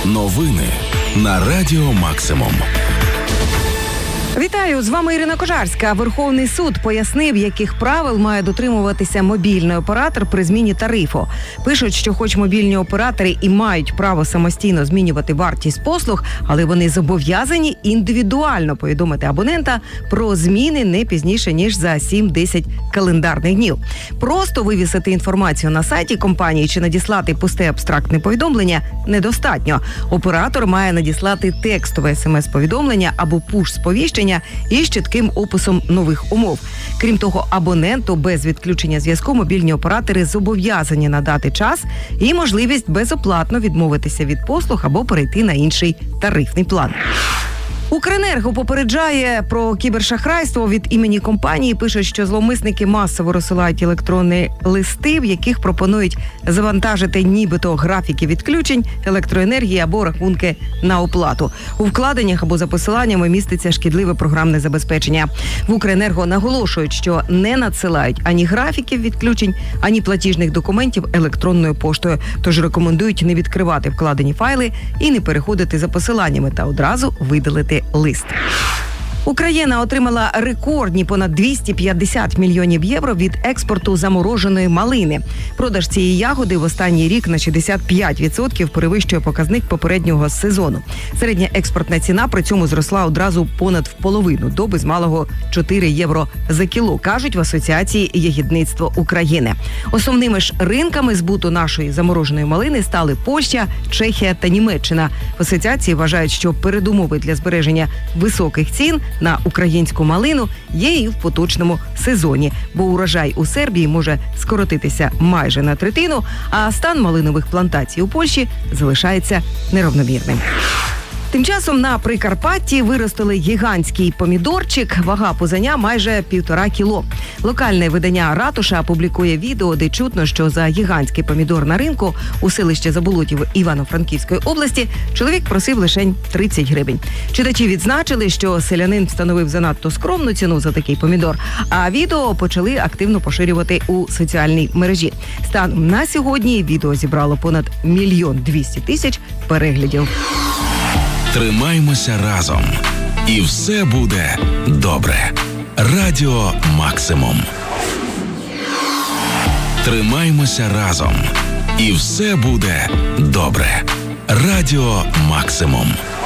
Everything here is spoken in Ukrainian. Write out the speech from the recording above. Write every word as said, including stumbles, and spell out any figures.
Новини на Радіо Максимум. Вітаю, з вами Ірина Кожарська. Верховний суд пояснив, яких правил має дотримуватися мобільний оператор при зміні тарифу. Пишуть, що хоч мобільні оператори і мають право самостійно змінювати вартість послуг, але вони зобов'язані індивідуально повідомити абонента про зміни не пізніше, ніж за сім-десять календарних днів. Просто вивісити інформацію на сайті компанії чи надіслати пусте абстрактне повідомлення недостатньо. Оператор має надіслати текстове смс-повідомлення або пуш-сповіщення із чітким описом нових умов. Крім того, абоненту без відключення зв'язку мобільні оператори зобов'язані надати час і можливість безоплатно відмовитися від послуг або перейти на інший тарифний план. Укренерго попереджає про кібершахрайство від імені компанії. Пишуть, що зловмисники масово розсилають електронні листи, в яких пропонують завантажити нібито графіки відключень електроенергії або рахунки на оплату. У вкладеннях або за посиланнями міститься шкідливе програмне забезпечення. В Укренерго наголошують, що не надсилають ані графіків відключень, ані платіжних документів електронною поштою. Тож рекомендують не відкривати вкладені файли і не переходити за посиланнями та одразу видалити лист. Україна отримала рекордні понад двісті п'ятдесят мільйонів євро від експорту замороженої малини. Продаж цієї ягоди в останній рік на шістдесят п'ять відсотків перевищує показник попереднього сезону. Середня експортна ціна при цьому зросла одразу понад в половину, до без малого чотири євро за кіло, кажуть в Асоціації ягідництва України. Основними ж ринками збуту нашої замороженої малини стали Польща, Чехія та Німеччина. В Асоціації вважають, що передумови для збереження високих цін на українську малину є і в поточному сезоні, бо урожай у Сербії може скоротитися майже на третину, а стан малинових плантацій у Польщі залишається неравномірним. Тим часом на Прикарпатті виростили гігантський помідорчик, вага пузаня майже півтора кіло. Локальне видання «Ратуша» публікує відео, де чутно, що за гігантський помідор на ринку у селищі Заболотів Івано-Франківської області чоловік просив лише тридцять гривень. Читачі відзначили, що селянин встановив занадто скромну ціну за такий помідор, а відео почали активно поширювати у соціальній мережі. Станом на сьогодні відео зібрало понад мільйон двісті тисяч переглядів. Тримаймося разом, і все буде добре. Радіо Максимум. Тримаймося разом, і все буде добре. Радіо Максимум.